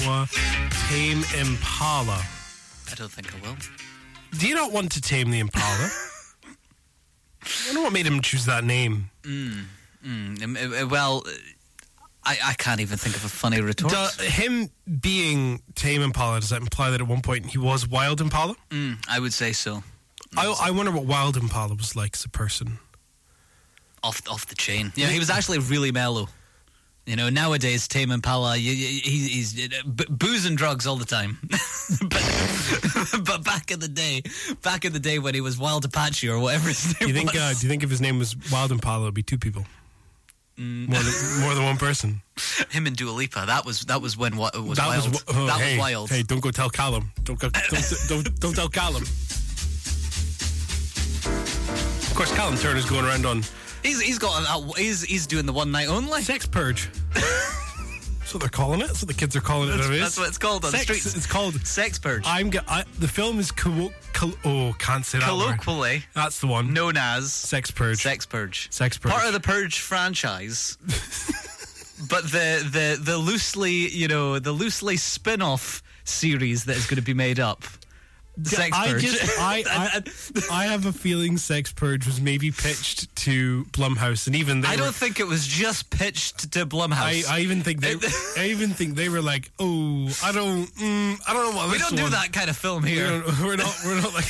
Chihuahua, tame Impala. I don't think I will. Do you not want to tame the Impala? I don't know what made him choose that name. Well, I can't even think of a funny retort. Him being tame Impala, does that imply that at one point he was Wild Impala? I would say so. I wonder what Wild Impala was like as a person. Off the chain. Yeah, he was actually really mellow. You know, nowadays, Tame Impala, he's booze and drugs all the time. but back in the day when he was Wild Apache or whatever his name was. Do you think if his name was Wild Impala, it would be two people? More than one person. Him and Dua Lipa. That was when what was wild. Was wild. Hey, don't go tell Callum. Don't tell Callum. Of course, Callum Turner's going around on. He's doing the one night only sex purge. That's what they're calling it. That's what the kids are calling it. That's what it's called on the streets. It's called sex purge. The film is can't say that colloquially word. That's the one known as sex purge. Sex purge. Part of the Purge franchise. But the loosely spin-off series that is going to be made up. Sex Purge. I have a feeling Sex Purge was maybe pitched to Blumhouse, and even I don't think it was just pitched to Blumhouse. I even think they were like, oh, I don't know what we don't do that kind of film here. We're not like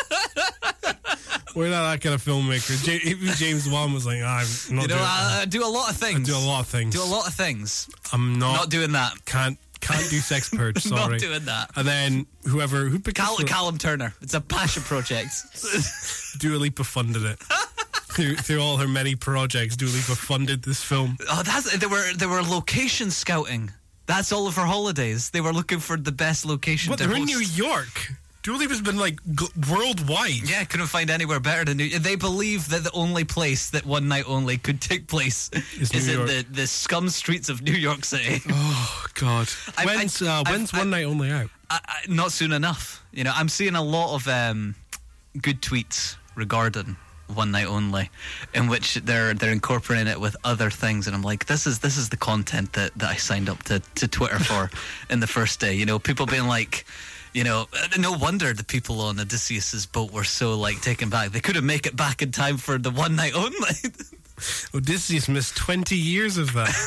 we're not that kind of filmmaker. James Wan was like, I'm not. I do a lot of things. Do a lot of things. I'm not doing that. Can't do Sex Purge, sorry. Not doing that. And then who picked Callum Turner. It's a passion project. Dua Lipa funded it. through all her many projects, Dua Lipa funded this film. Oh, they were location scouting. That's all of her holidays. They were looking for the best location to they're host. in New York. Dua Lipa's been like worldwide. Yeah, couldn't find anywhere better than New York. They believe that the only place that one night only could take place is in the scum streets of New York City. Oh God! When's one night only out? Not soon enough. You know, I'm seeing a lot of good tweets regarding one night only, in which they're incorporating it with other things, and I'm like, this is the content that I signed up to Twitter for in the first day. You know, people being like. You know, no wonder the people on Odysseus's boat were so, taken back. They couldn't make it back in time for the one night only. Odysseus missed 20 years of that.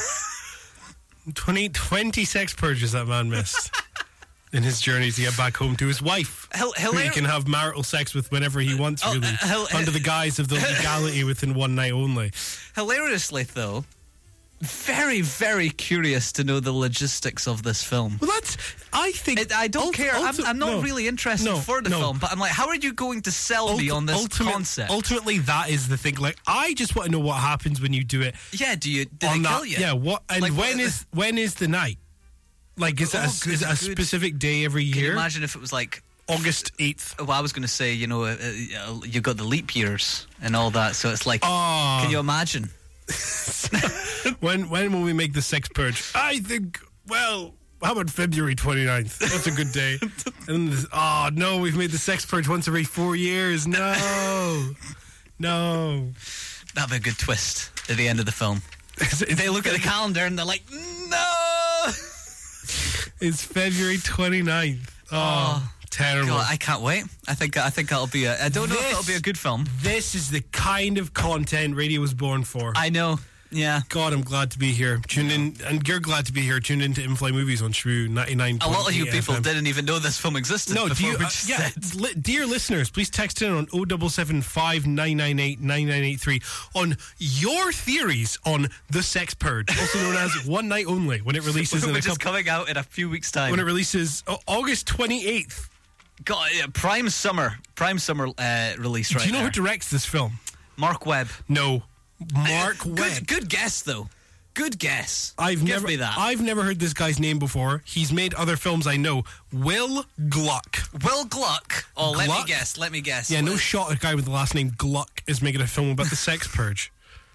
20 sex purges that man missed in his journey to get back home to his wife. Who he can have marital sex with whenever he wants, really. Under the guise of the legality within one night only. Hilariously, though, very, very curious to know the logistics of this film. Well, I don't care. I'm not really interested for the film, but I'm like, how are you going to sell me on this concept? Ultimately, that is the thing. I just want to know what happens when you do it. Yeah, did they kill you? Yeah, what? And when is the night? Is it a specific day every year? Can you imagine if it was August 8th? Well, I was going to say, you've got the leap years and all that, so it's can you imagine? When will we make the Sex Purge? I think, how about February 29th? That's a good day. And no, we've made the Sex Purge once every 4 years. No. That'd be a good twist at the end of the film. They look at the calendar and they're like, no! It's February 29th. Oh, terrible. God, I can't wait. I think that'll be I don't know if that'll be a good film. This is the kind of content radio was born for. I know. Yeah. God, I'm glad to be here. Tuned in, and you're glad to be here. Tuned in to In-Flight Movies on Shrew 99. A lot of you people didn't even know this film existed. No, dear listeners, please text in on 077 9983 on your theories on The Sex Purge, also known as One Night Only, when it releases which is coming out in a few weeks' time. When it releases August 28th. God, prime summer release. Do you know who directs this film? Mark Webb. No. Mark Webb. Good guess, though. Good guess. I've never heard this guy's name before. He's made other films I know. Will Gluck. Will Gluck? Oh, Gluck? Let me guess. Yeah, no shot a guy with the last name Gluck is making a film about the Sex Purge.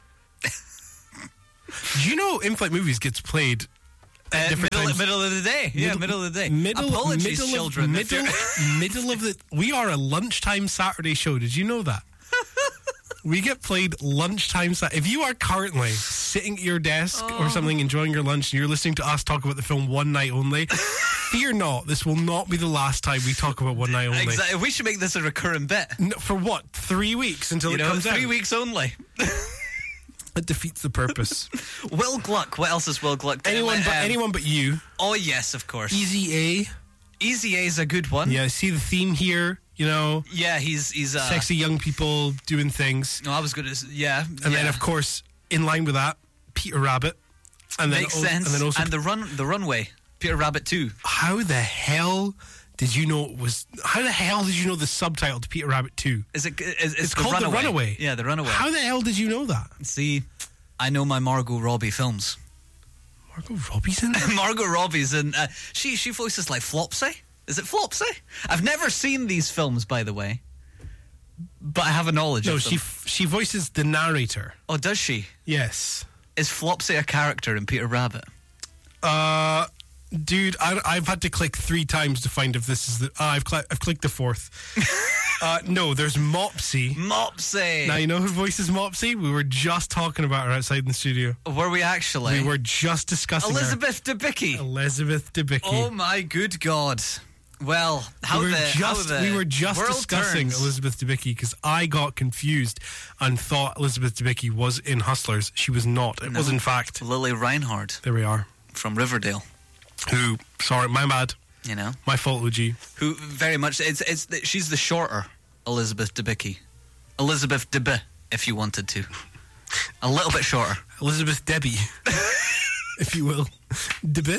Do you know In-Flight Movies gets played middle of the day. Middle of the day. Apologies, children. Middle of the... We are a lunchtime Saturday show. Did you know that? We get played lunchtime. If you are currently sitting at your desk or something, enjoying your lunch, and you're listening to us talk about the film One Night Only, Fear not, this will not be the last time we talk about One Night Only. Exactly. We should make this a recurring bit. No, for what? 3 weeks until it comes 3 out? weeks only. It defeats the purpose. Will Gluck. What else is Will Gluck doing? Anyone but you. Oh, yes, of course. Easy A. Easy A is a good one. Yeah, I see the theme here, you know. Yeah, he's Sexy young people doing things. No, I was going to... Yeah. And then, of course, in line with that, Peter Rabbit. And then Makes sense. And then also... And the Runway. Peter Rabbit 2. How the hell did you know it was... How the hell did you know the subtitle to Peter Rabbit 2? It's called The Runaway. Yeah, The Runaway. How the hell did you know that? See, I know my Margot Robbie films. Margot Robbie's in it? Margot Robbie's in... she voices like Flopsy. Is it Flopsy? I've never seen these films, by the way. But I have a knowledge of them. No, she voices the narrator. Oh, does she? Yes. Is Flopsy a character in Peter Rabbit? Dude, I've had to click 3 times to find if this is the... I've clicked the 4th. No, there's Mopsy. Mopsy! Now, you know who voices Mopsy? We were just talking about her outside in the studio. Were we actually? We were just discussing Elizabeth Debicki. Elizabeth Debicki. Oh, my good God. Well, we were just discussing turns. Elizabeth Debicki because I got confused and thought Elizabeth Debicki was in Hustlers. She was not. It was, in fact, Lily Reinhardt. There we are. From Riverdale. Who, sorry, my bad. You know? My fault, OG. Who very much, she's the shorter Elizabeth Debicki. Elizabeth Debicki, if you wanted to. A little bit shorter. Elizabeth Debbie. If you will. Debicki?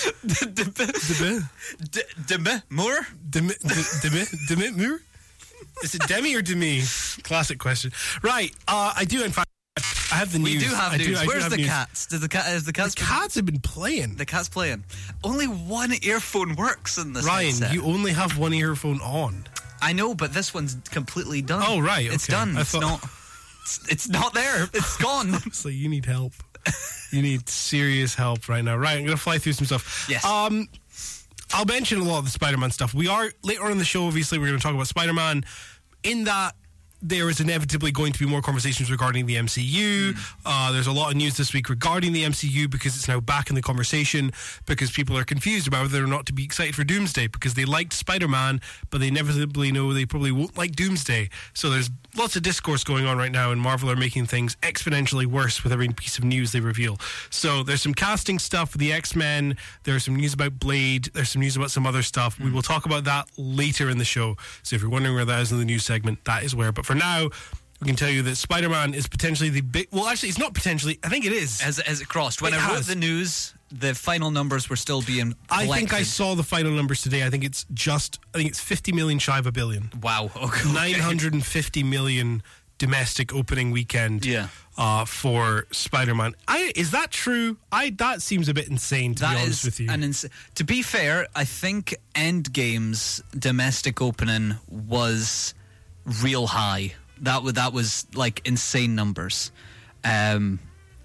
Demi Moore? Demi Moore? Is it Demi or Demi? Classic question. Right, I do, in fact, I have the news. We do have news. Where's the news. cats? The cats have been playing. The cat's playing. Only one earphone works in this Ryan, headset. you only have one earphone on. I know, but this one's completely done. Oh, right. It's okay. done. It's not there. It's gone. Honestly, you need help. You need serious help right now. Right, I'm going to fly through some stuff. Yes. I'll mention a lot of the Spider-Man stuff. We are, later on in the show, obviously, we're going to talk about Spider-Man. In that, there is inevitably going to be more conversations regarding the MCU. There's a lot of news this week regarding the MCU because it's now back in the conversation because people are confused about whether or not to be excited for Doomsday because they liked Spider-Man, but they inevitably know they probably won't like Doomsday. So there's lots of discourse going on right now, and Marvel are making things exponentially worse with every piece of news they reveal. So there's some casting stuff for the X-Men. There's some news about Blade. There's some news about some other stuff. We will talk about that later in the show. So if you're wondering where that is in the news segment, that is where. But for now, we can tell you that Spider-Man is potentially the big... Well, actually, it's not potentially. I think it is. As it crossed. When I wrote the news, the final numbers were still being collected. I think I saw the final numbers today. I think it's 50 million shy of a billion. Wow. Okay. 950 million domestic opening weekend for Spider-Man. Is that true? That seems a bit insane, to be honest with you. To be fair, I think Endgame's domestic opening was real high. That was like insane numbers. To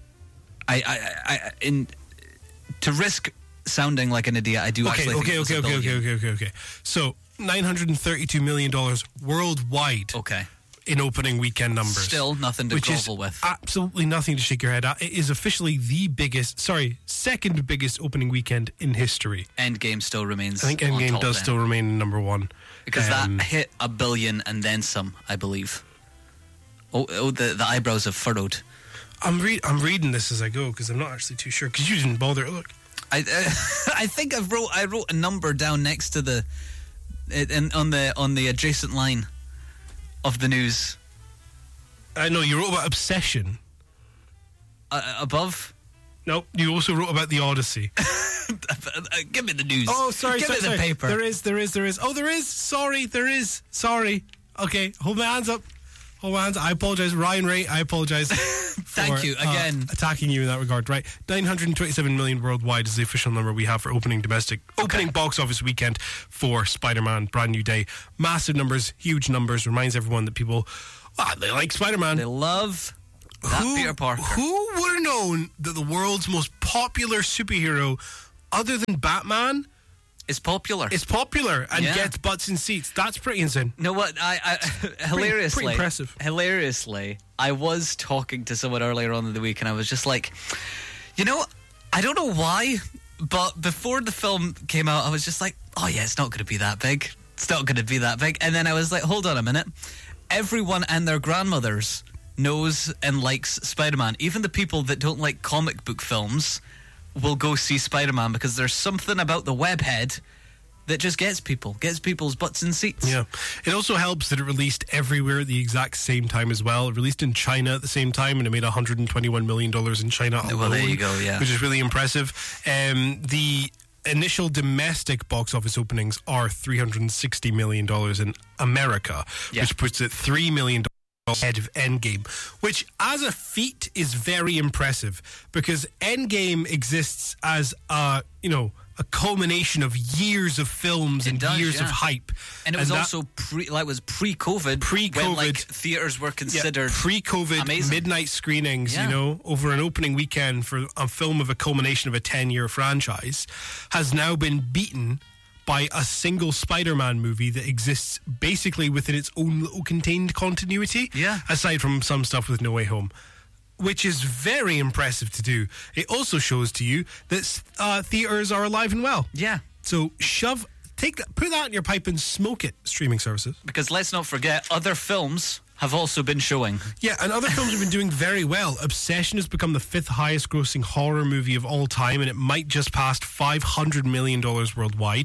risk sounding like an idiot, I do actually think it was a billion. Okay. So $932 million worldwide. Okay. In opening weekend numbers. Still nothing to grovel with. Absolutely nothing to shake your head at. It is officially second biggest opening weekend in history. Endgame still remains. I think Endgame does still remain number one. Because that hit $1 billion and then some, I believe. The eyebrows have furrowed. I'm reading this as I go because I'm not actually too sure because you didn't bother to look. I think I wrote a number down next to on the adjacent line of the news. I know you wrote about Obsession. Above? Nope. You also wrote about the Odyssey. Give me the news. Oh, sorry. Give me the paper. There is. Oh, there is. Sorry, there is. Sorry. Okay, hold my hands up. I apologize. Ryan Ray, I apologize. Thank you again. Attacking you in that regard, right? 927 million worldwide is the official number we have for opening box office weekend for Spider-Man Brand New Day. Massive numbers, huge numbers. Reminds everyone that people, they like Spider-Man. They love that Peter Parker. Who would have known that the world's most popular superhero, other than Batman, is popular. It's popular and gets butts in seats. That's pretty insane. You know what? I hilariously, pretty impressive. Hilariously, I was talking to someone earlier on in the week, and I was just like, I don't know why, But before the film came out, I was just like, oh yeah, it's not going to be that big. It's not going to be that big. And then I was like, hold on a minute. Everyone and their grandmothers knows and likes Spider-Man. Even the people that don't like comic book films will go see Spider-Man because there's something about the webhead that just gets people's butts in seats. Yeah. It also helps that it released everywhere at the exact same time as well. It released in China at the same time, and it made $121 million in China alone. Well, there you go, yeah. Which is really impressive. The initial domestic box office openings are $360 million in America, which puts it $3 million ahead of Endgame, which as a feat is very impressive because Endgame exists as a culmination of years of films and years of hype. And it was also pre-COVID, when like theaters were considered pre-COVID amazing. Midnight screenings, over an opening weekend for a film of a culmination of a 10-year franchise has now been beaten by a single Spider-Man movie that exists basically within its own little contained continuity, aside from some stuff with No Way Home, which is very impressive to do. It also shows to you that theaters are alive and well. Yeah. So put that in your pipe and smoke it, streaming services. Because let's not forget, other films have also been showing. Yeah, and other films have been doing very well. Obsession has become the 5th highest grossing horror movie of all time, and it might just pass $500 million worldwide.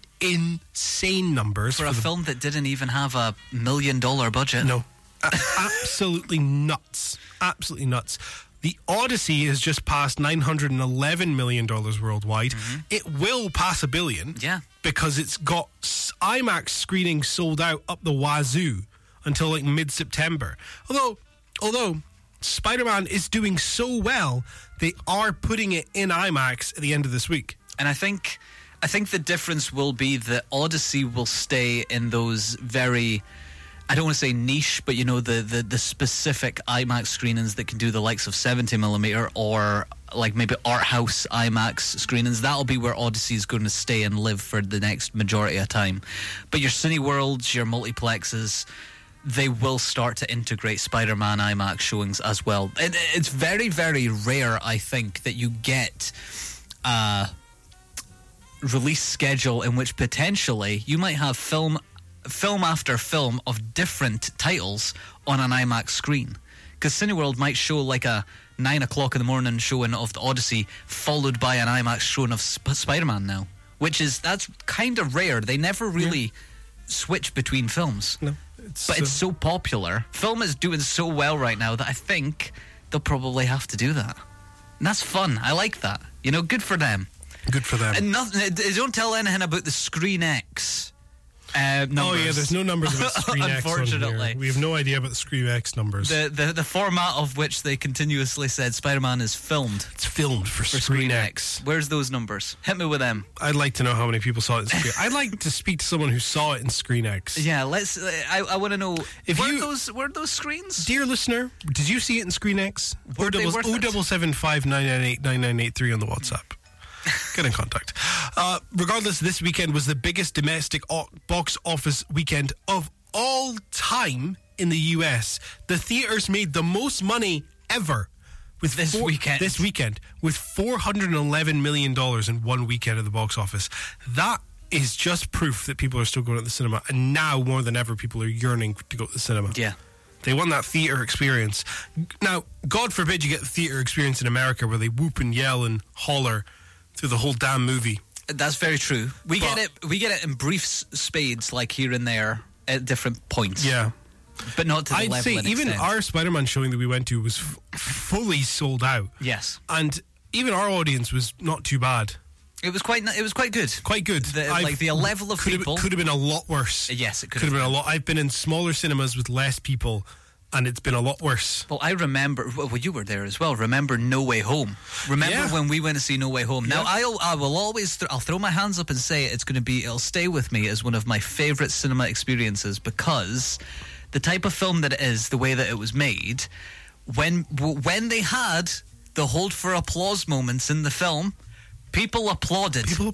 Insane numbers. For a film that didn't even have $1 million budget. No. Absolutely nuts. Absolutely nuts. The Odyssey has just passed $911 million worldwide. Mm-hmm. It will pass $1 billion. Yeah. Because it's got IMAX screenings sold out up the wazoo until like mid-September. Although Spider-Man is doing so well, they are putting it in IMAX at the end of this week. And I think the difference will be that Odyssey will stay in those very, I don't want to say niche, but the specific IMAX screenings that can do the likes of 70mm or like maybe art house IMAX screenings. That'll be where Odyssey is going to stay and live for the next majority of time. But your Cineworlds, your multiplexes, they will start to integrate Spider-Man IMAX showings as well. It's very, very rare, I think, that you get a release schedule in which potentially you might have film after film of different titles on an IMAX screen. Because Cineworld might show like a 9 o'clock in the morning showing of the Odyssey followed by an IMAX showing of Spider-Man now. That's kind of rare. They never really switch between films. No. It's so popular. Film is doing so well right now that I think they'll probably have to do that. And that's fun. I like that. Good for them. Good for them. And they don't tell anything about the Screen X numbers. Oh yeah, there's no numbers about Screen X. Unfortunately, on here. We have no idea about the Screen X numbers. The format of which they continuously said Spider-Man is filmed. It's filmed for Screen X. Where's those numbers? Hit me with them. I'd like to know how many people saw it in Screen. I'd like to speak to someone who saw it in Screen X. Yeah, let's. I want to know. Where those screens? Dear listener, did you see it in Screen X? Were they worth it? 07759989983 on the WhatsApp. Get in contact. Regardless, this weekend was the biggest domestic box office weekend of all time in the US. The theaters made the most money ever with this weekend with $411 million in one weekend at the box office. That is just proof that people are still going to the cinema, and now more than ever people are yearning to go to the cinema. Yeah. They want that theater experience. Now, God forbid you get the theater experience in America where they whoop and yell and holler through the whole damn movie. That's very true. We get it in brief spades, like here and there at different points. Yeah, but not to the level. I'd say even our Spider-Man showing that we went to was fully sold out. Yes, and even our audience was not too bad. It was quite good. Quite good. The level of people could have been a lot worse. Yes, it could have been a lot. I've been in smaller cinemas with less people, and it's been a lot worse. Well, I remember. Well, you were there as well. Remember No Way Home? Remember when we went to see No Way Home? Yeah. Now, I will always. I'll throw my hands up and say it'll stay with me as one of my favorite cinema experiences because the type of film that it is, the way that it was made, when they had the hold for applause moments in the film, people applauded.